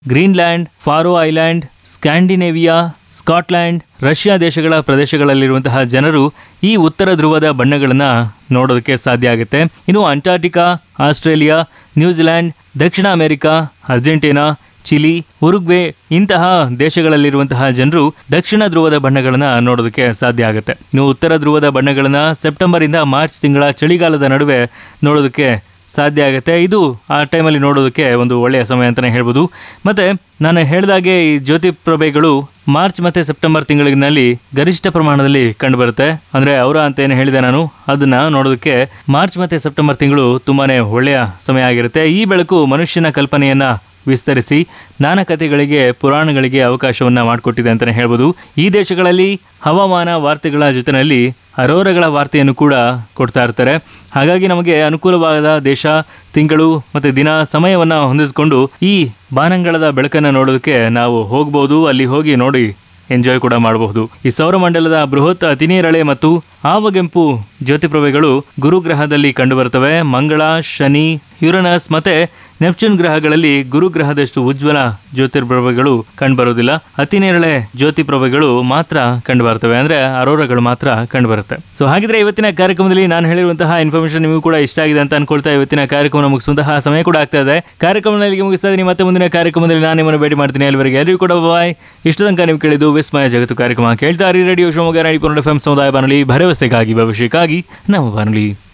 Greenland, Faroe island, Scandinavia, Scotland, Russia ದೇಶಗಳ ಪ್ರದೇಶಗಳಲ್ಲಿರುವಂತಹ ಜನರು ಈ ಉತ್ತರ ಧ್ರುವದ ಬಣ್ಣಗಳನ್ನು ನೋಡೋದಕ್ಕೆ ಸಾಧ್ಯ ಆಗುತ್ತೆ. ಇನ್ನು ಅಂಟಾರ್ಟಿಕಾ, ಆಸ್ಟ್ರೇಲಿಯಾ, ನ್ಯೂಜಿಲ್ಯಾಂಡ್, ದಕ್ಷಿಣ ಅಮೆರಿಕಾ, ಅರ್ಜೆಂಟೀನಾ, ಚಿಲಿ, ಉರುಗ್ವೆ ಇಂತಹ ದೇಶಗಳಲ್ಲಿರುವಂತಹ ಜನರು ದಕ್ಷಿಣ ಧ್ರುವದ ಬಣ್ಣಗಳನ್ನ ನೋಡೋದಕ್ಕೆ ಸಾಧ್ಯ ಆಗುತ್ತೆ. ಇನ್ನು ಉತ್ತರ ಧ್ರುವದ ಬಣ್ಣಗಳನ್ನ ಸೆಪ್ಟೆಂಬರ್ ಇಂದ ಮಾರ್ಚ್ ತಿಂಗಳ ಚಳಿಗಾಲದ ನಡುವೆ ನೋಡೋದಕ್ಕೆ ಸಾಧ್ಯ ಆಗುತ್ತೆ. ಇದು ಆ ಟೈಮಲ್ಲಿ ನೋಡೋದಕ್ಕೆ ಒಂದು ಒಳ್ಳೆಯ ಸಮಯ ಅಂತಲೇ ಹೇಳ್ಬೋದು. ಮತ್ತು ನಾನು ಹೇಳಿದಾಗೆ ಈ ಜ್ಯೋತಿಪ್ರಭೆಗಳು ಮಾರ್ಚ್ ಮತ್ತು ಸೆಪ್ಟೆಂಬರ್ ತಿಂಗಳಿನಲ್ಲಿ ಗರಿಷ್ಠ ಪ್ರಮಾಣದಲ್ಲಿ ಕಂಡುಬರುತ್ತೆ. ಅಂದರೆ ಅವರ ಅಂತ ಏನು ಹೇಳಿದೆ ನಾನು, ಅದನ್ನು ನೋಡೋದಕ್ಕೆ ಮಾರ್ಚ್ ಮತ್ತು ಸೆಪ್ಟೆಂಬರ್ ತಿಂಗಳು ತುಂಬಾ ಒಳ್ಳೆಯ ಸಮಯ ಆಗಿರುತ್ತೆ. ಈ ಬೆಳಕು ಮನುಷ್ಯನ ಕಲ್ಪನೆಯನ್ನು ವಿಸ್ತರಿಸಿ ನಾನಕತೆಗಳಿಗೆ, ಪುರಾಣಗಳಿಗೆ ಅವಕಾಶವನ್ನು ಮಾಡಿಕೊಟ್ಟಿದೆ ಅಂತಲೇ ಹೇಳ್ಬೋದು. ಈ ದೇಶಗಳಲ್ಲಿ ಹವಾಮಾನ ವಾರ್ತೆಗಳ ಜೊತೆಯಲ್ಲಿ ಅರೋರಗಳ ವಾರ್ತೆಯನ್ನು ಕೂಡ ಕೊಡ್ತಾ ಇರ್ತಾರೆ. ಹಾಗಾಗಿ ನಮಗೆ ಅನುಕೂಲವಾದ ದೇಶ, ತಿಂಗಳು ಮತ್ತು ದಿನ, ಸಮಯವನ್ನು ಹೊಂದಿಸಿಕೊಂಡು ಈ ಬಾನಂಗಳದ ಬೆಳಕನ್ನು ನೋಡೋದಕ್ಕೆ ನಾವು ಹೋಗ್ಬೋದು. ಅಲ್ಲಿ ಹೋಗಿ ನೋಡಿ ಎಂಜಾಯ್ ಕೂಡ ಮಾಡಬಹುದು. ಈ ಸೌರಮಂಡಲದ ಬೃಹತ್ ಅತಿನೇರಳೆ ಮತ್ತು ಆವಗೆಂಪು ಜ್ಯೋತಿಪ್ರಭೆಗಳು ಗುರುಗ್ರಹದಲ್ಲಿ ಕಂಡುಬರುತ್ತವೆ. ಮಂಗಳ, ಶನಿ, ಯುರನಸ್ ಮತ್ತೆ ನೆಪ್ಚೂನ್ ಗ್ರಹಗಳಲ್ಲಿ ಗುರುಗ್ರಹದಷ್ಟು ಉಜ್ವಲ ಜ್ಯೋತಿರ್ಪ್ರಭೆಗಳು ಕಂಡುಬರುವುದಿಲ್ಲ. ಅತಿನೇರಳೆ ಜ್ಯೋತಿಪ್ರಭೆಗಳು ಮಾತ್ರ ಕಂಡುಬರ್ತವೆ, ಅಂದ್ರೆ ಅರೋರಗಳು ಮಾತ್ರ ಕಂಡುಬರುತ್ತೆ. ಸೊ ಹಾಗಿದ್ರೆ ಇವತ್ತಿನ ಕಾರ್ಯಕ್ರಮದಲ್ಲಿ ನಾನು ಹೇಳಿರುವಂತಹ ಇನ್ಫಾರ್ಮೇಶನ್ ನಿಮಗೂ ಕೂಡ ಇಷ್ಟ ಆಗಿದೆ ಅಂತ ಅನ್ಕೊಳ್ತಾ ಇವತ್ತಿನ ಕಾರ್ಯಕ್ರಮ ಮುಗಿಸುವಂತಹ ಸಮಯ ಕೂಡ ಆಗ್ತಾ ಇದೆ. ಕಾರ್ಯಕ್ರಮದಲ್ಲಿ ಮುಗಿಸ್ತಾ ಇದ್ದೀನಿ. ಮತ್ತೆ ಮುಂದಿನ ಕಾರ್ಯಕ್ರಮದಲ್ಲಿ ನಾನು ನಿಮ್ಮನ್ನು ಭೇಟಿ ಮಾಡ್ತೀನಿ. ಅಲ್ಲಿವರೆಗೆ ಎಲ್ಲರಿಗೂ ಕೂಡ ಬಾಯ್. ಇಷ್ಟು ತನಕ ನೀವು ಕೇಳಿದ್ದು ವಿಸ್ಮಯ ಜಗತ್ತು ಕಾರ್ಯಕ್ರಮ. ಕೇಳ್ತಾ ರೇಡಿಯೋ ಶಿವಮೊಗ್ಗ 90.1 FM ಸಮುದಾಯ ಬಾನುಲಿ, ಭರವಸೆಗಾಗಿ ಭವಿಷ್ಯಕ್ಕಾಗಿ ನಮ್ಮ ಬಾನುಲಿ.